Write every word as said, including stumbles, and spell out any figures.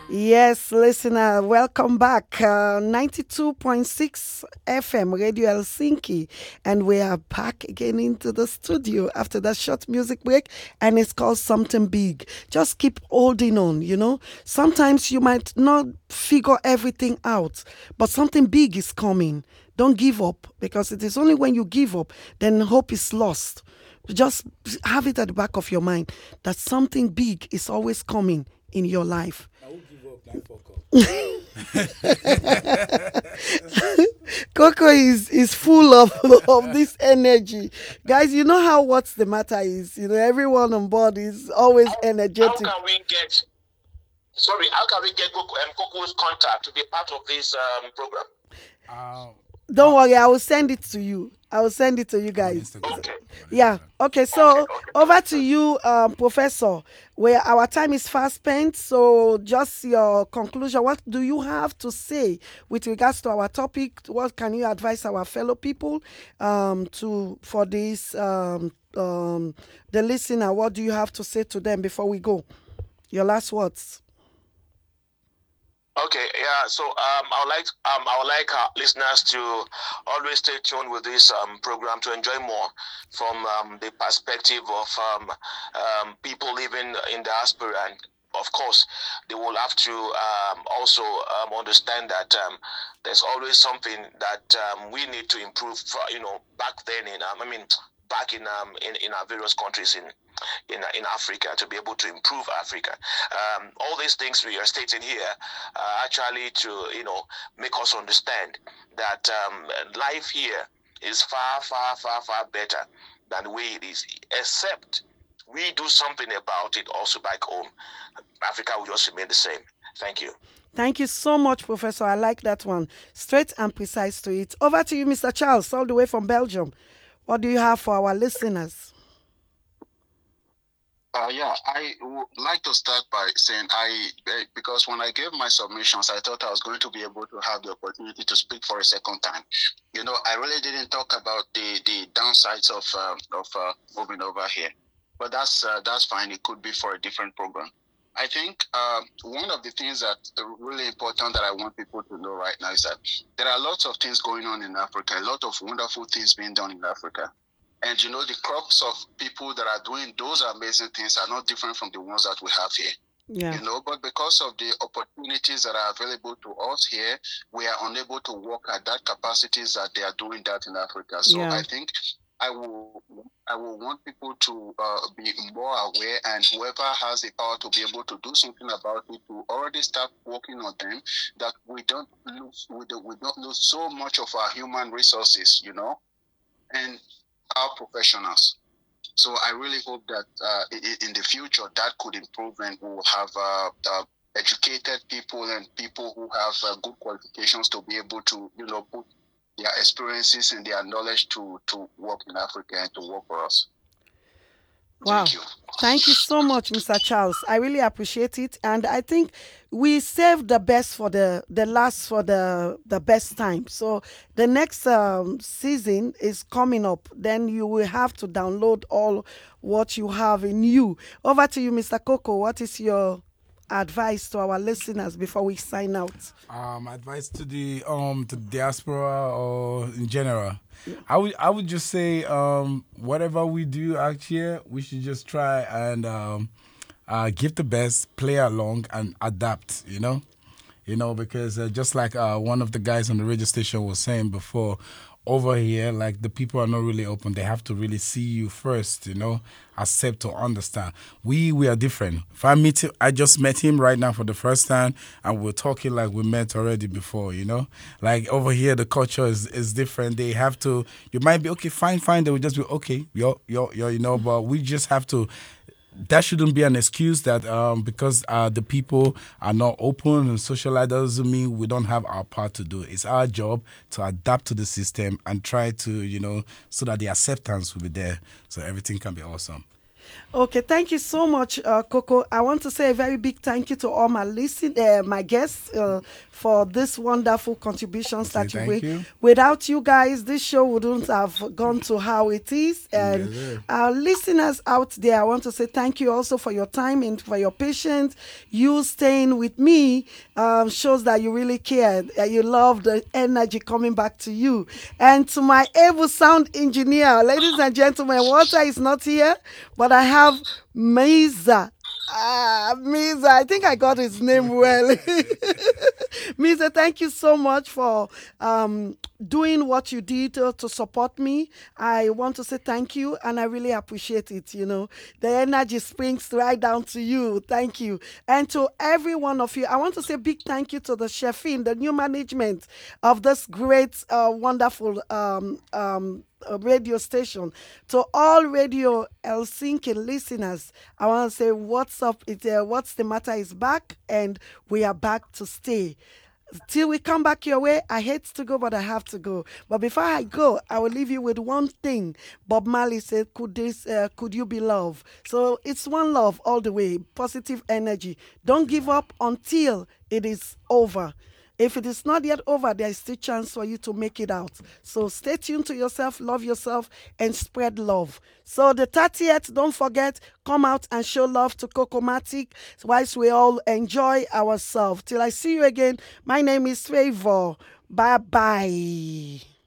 Yes, listener, welcome back. Uh, ninety-two point six F M Radio Helsinki. And we are back again into the studio after that short music break. And it's called Something Big. Just keep holding on, you know. Sometimes you might not figure everything out, but something big is coming. Don't give up because it is only when you give up, then hope is lost. Just have it at the back of your mind that something big is always coming in your life. I will give up, not fuck up. Coco is is full of of this energy, guys. You know how what's the matter is. You know everyone on board is always How, how energetic. can we get, sorry, how can we get Coco, um, Coco's contact to be part of this um, program? Um, Don't on, worry, I will send it to you. I will send it to you on guys. Instagram. Okay, On Yeah. Instagram. Okay. okay, So okay. over to you, um, Professor. Where our time is fast spent. So just your conclusion. What do you have to say with regards to our topic? What can you advise our fellow people um, to for this um, um, the listener? What do you have to say to them before we go? Your last words. Okay, yeah. So um, I would like um, I would like our listeners to always stay tuned with this um, program to enjoy more from um, the perspective of um, um, people living in diaspora. And of course, they will have to um, also um, understand that um, there's always something that um, we need to improve. For, you know, back then in um, I mean, back in um in, in our various countries in in in Africa to be able to improve Africa. Um, all these things we are stating here uh, actually to you know make us understand that um, life here is far, far, far, far better than the way it is. Except we do something about it also back home. Africa will just remain the same. Thank you. Thank you so much, Professor. I like that one. Straight and precise to it. Over to you, Mister Charles, all the way from Belgium. What do you have for our listeners? Uh, yeah, I would like to start by saying I, eh, because when I gave my submissions, I thought I was going to be able to have the opportunity to speak for a second time. You know, I really didn't talk about the the downsides of uh, of uh, moving over here, but that's uh, that's fine. It could be for a different program. I think uh, one of the things that's really important that I want people to know right now is that there are lots of things going on in Africa, a lot of wonderful things being done in Africa. And you know, the crops of people that are doing those amazing things are not different from the ones that we have here. Yeah. You know, but because of the opportunities that are available to us here, we are unable to work at that capacities that they are doing that in Africa. So Yeah. I think I will I will want people to uh, be more aware, and whoever has the power to be able to do something about it to already start working on them, that we don't lose we, do, we don't lose so much of our human resources, you know, and our professionals. So I really hope that uh, in the future that could improve, and we'll have uh, uh, educated people and people who have uh, good qualifications to be able to, you know, put their experiences and their knowledge to to work in Africa and to work for us. Wow. Thank you. Thank you so much, Mister Charles. I really appreciate it. And I think we saved the best for the, the last for the, the best time. So the next um, season is coming up. Then you will have to download all what you have in you. Over to you, Mister Coco. What is your advice to our listeners before we sign out? Um, advice to the um to diaspora or in general. I would I would just say um whatever we do out here, we should just try and um uh give the best, play along and adapt. You know, you know because uh, just like uh one of the guys on the radio station was saying before. Over here, like the people are not really open. They have to really see you first, you know, accept or understand. We we are different. If I meet him, I just met him right now for the first time, and we're talking like we met already before, you know. Like over here, the culture is, is different. They have to. You might be okay, fine, fine. They will just be okay, yo, yo, yo, you know. But we just have to that shouldn't be an excuse that um, because uh, the people are not open and socialize doesn't mean we don't have our part to do. It's our job to adapt to the system and try to, you know, so that the acceptance will be there so everything can be awesome. Okay, thank you so much, uh, Coco. I want to say a very big thank you to all my listen, uh, my guests, uh, for this wonderful contributions Say that you thank bring. you. Without you guys, this show wouldn't have gone to how it is. And Yes, sir. our listeners out there, I want to say thank you also for your time and for your patience. You staying with me um, shows that you really cared. Uh, you love the energy coming back to you. And to my able sound engineer, ladies and gentlemen, Walter is not here, but I have Maiza. Ah, Misa, I think I got his name well. Misa, thank you so much for um, doing what you did to, to support me. I want to say thank you, and I really appreciate it. You know, the energy springs right down to you. Thank you. And to every one of you, I want to say big thank you to the chefin, the new management of this great, uh, wonderful um, um, uh, radio station. To all Radio Helsinki listeners, I want to say what's up. It's, uh, what's the matter is back, and we are back to stay. Till we come back your way, I hate to go, but I have to go. But before I go, I will leave you with one thing. Bob Marley said, "Could this, uh, could you be love?" So it's one love all the way, positive energy. Don't give up until it is over. If it is not yet over, there is still chance for you to make it out. So stay tuned to yourself, love yourself, and spread love. So the thirtieth, don't forget, come out and show love to Cocomatic whilst we all enjoy ourselves. Till I see you again, my name is Favor. Bye-bye.